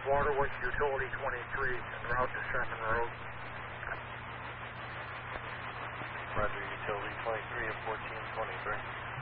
Waterworks Utility 23, en route to Sherman Road. Roger, Utility 23 at 1423.